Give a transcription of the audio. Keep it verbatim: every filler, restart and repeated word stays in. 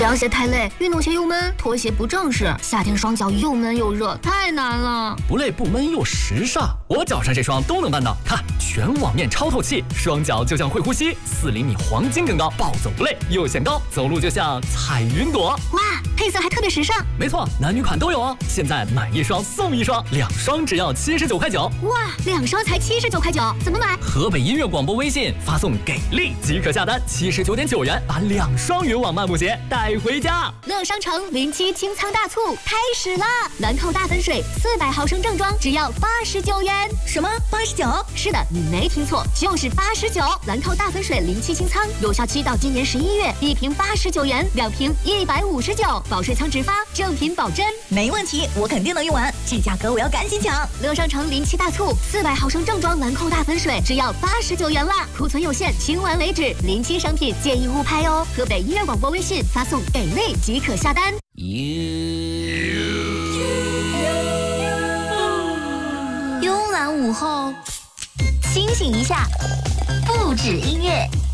凉鞋太累，运动鞋又闷，拖鞋不正式，夏天双脚又闷又热，太难了。 不累不闷又时尚，我脚上这双都能办到。看，全网面超透气，双脚就像会呼吸，四厘米黄金更高，暴走不累，又显高，走路就像彩云朵。 哇，配色还特别时尚。 没错，男女款都有哦。现在买一双送一双，两双只要七十九块九。 哇，两双才七十九块九，怎么买？ 河北音乐广播微信发送给力即可下单，七十九点九元把两双云网漫步鞋带回家。 乐商城零七清仓大促开始啦！兰蔻大粉水四百毫升正装只要八十九元。 什么？八十九？ 是的，你没听错，就是八十九。兰蔻大粉水零七清仓有效期到今年十一月，一瓶八十九元，两瓶一百五十九，保水仓直发，正品保真。 没问题，我肯定能用完，这价格我要赶紧抢。 乐商城零七大促，四百毫升正装兰蔻大粉水只要八十九元啦，库存有限，清完为止。临期商品建议勿拍哦。河北音乐广播微信发送给力即可下单。慵懒午后，清醒一下，不止音乐。